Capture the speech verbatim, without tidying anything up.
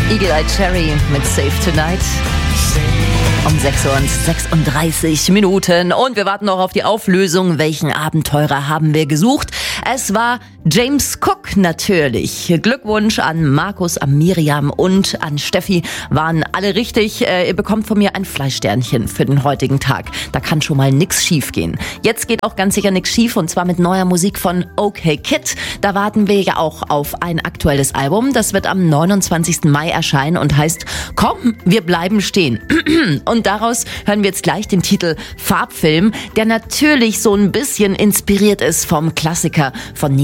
Eagle Eye Cherry mit Save Tonight. Um sechs Uhr und sechsunddreißig Minuten. Und wir warten noch auf die Auflösung. Welchen Abenteurer haben wir gesucht? Es war James Cook natürlich. Glückwunsch an Markus, an Miriam und an Steffi. Waren alle richtig. Ihr bekommt von mir ein Fleischsternchen für den heutigen Tag. Da kann schon mal nix schief gehen. Jetzt geht auch ganz sicher nix schief, und zwar mit neuer Musik von OK Kid. Da warten wir ja auch auf ein aktuelles Album. Das wird am neunundzwanzigsten Mai erscheinen und heißt Komm, wir bleiben stehen. Und daraus hören wir jetzt gleich den Titel Farbfilm, der natürlich so ein bisschen inspiriert ist vom Klassiker von